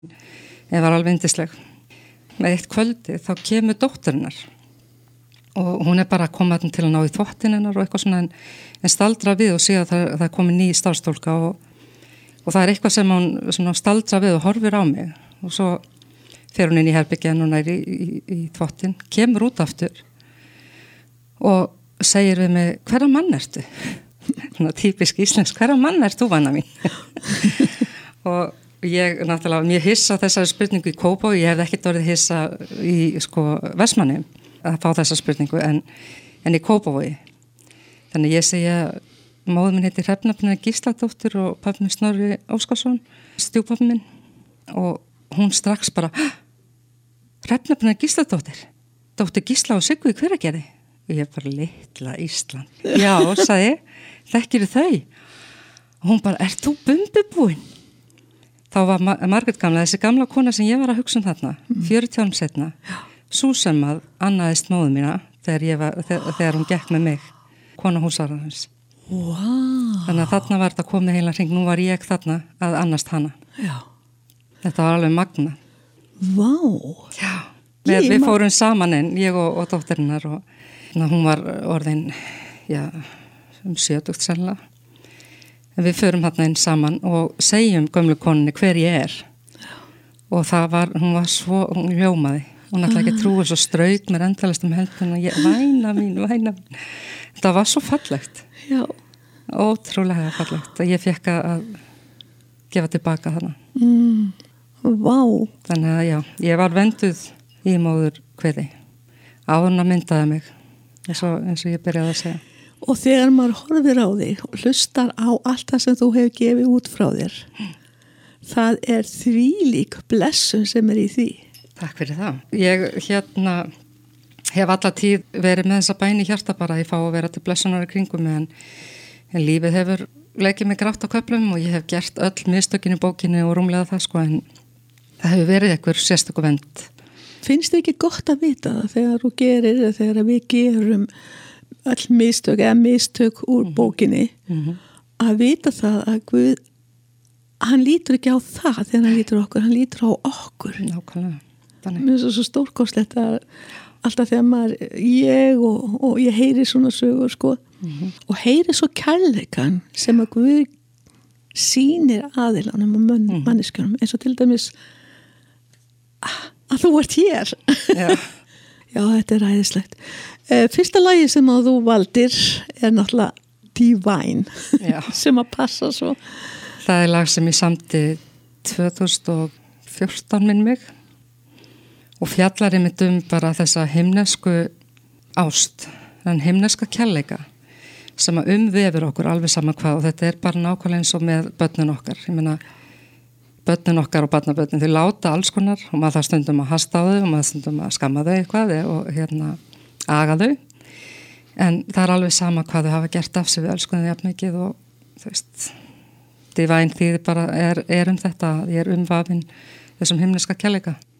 Ég var alveg yndisleg. Með eitt kvöldi þá kemur dótturinnar og hún bara að koma til að ná í þvottinn hennar og eitthvað svona en staldra við og sé að það er komin ný starfstólka og það er eitthvað sem hún svona staldra við og horfir á mig og svo fer hún inn í herbyggjan og næri í þvottinn, kemur út aftur og segir við mig, hverra mann ertu? Svona típisk íslensk, hverra mann ert þú, Vanna mín? Og ég náttúrulega mjög hissa þessari spurningu í Kópavogi, ég hefði ekkert orðið hissa í Vestmannaeyjum að fá þessa spurningu en í Kópavogi. Þannig ég segja, móður minn heitir Hrefna Gísladóttir og pabbi minn Snorri Óskarsson, stjúpabbi minn og hún strax bara, Hrefna Gísladóttir, dóttir Gísla og Siggu í Hveragerði. Og ég bara, litla Ísland. Já, sagði, þekkirðu þau? Og hún bara, ert þú bumbubúin? Þá var Margrét gamla, þessi gamla kona sem ég var að hugsa þarna, 40 árum setna, sú sem að annaðist móðu mína þegar hún gekk með mig, kona húsarðarins. Wow. Þannig að þarna var þetta komið heila hring, nú var ég þarna að annast hana. Já. Þetta var alveg magna. Vá. Já, við fórum saman ég og dóttirinnar og hún var orðin, já, 70 sennilega. En við förum þarna inn saman og segjum gömlu konunni hver ég er. Og hún var svo, hún ljómaði. Hún ætlaði ekki að trúa svo strauk með endalist helduna. Væna mín. Það var svo fallegt. Já. Ótrúlega fallegt. Ég fekk að gefa tilbaka þarna. Vá. Þannig að já, ég var venduð í móður kveði. Áðurna myndaði mig, eins og ég byrjaði að segja. Og þegar maður horfir á þig og hlustar á allt það sem þú hefur gefið út frá þér, það er þvílík blessun sem er í því. Takk fyrir það. Ég hef alla tíð verið með þessa bæni hjarta bara að ég fá að vera til blessunar í kringum mig en lífið hefur leikið mig grátt á köflum og ég hef gert öll mistökin í bókinni og rúmlega það en það hefur verið einhver sérstöku vernd. Finnst þið ekki gott að vita það þegar þú gerir eða þegar við gerum öll mistök úr bókinni að vita það að Guð hann lítur ekki á það þegar hann lítur á okkur, hann lítur á okkur. Nákvæmlega. Mér er svo stórkostlegt að alltaf þegar ég og ég heyri svona sögur og heyri svo kærleikan sem að Guð sýnir aðilanum og manneskjunum eins og til dæmis að þú ert hér. Já. Já, þetta er æðislegt. Fyrsta lagi sem að þú valdir er náttúrulega Divine sem að passa svo. Það er lag sem ég samti 2014 minn mig og fjallar einmitt bara þessa himnesku ást, þann himneska kærleika sem að umvefur okkur alveg sama hvað og þetta er bara nákvæmlega eins og með börnin okkar. Ég meina, börnin okkar og barnabörnin, þau láta alls konar og maður þarf stundum að hasta á þau og maður stundum að skamma þau eitthvað og aga þau. En það er alveg sama hvað þau hafa gert af sig við elskunum jafn mikið og þú veist, Divine þýðir bara er þetta, ég er umvafin þessum himneska kærleika.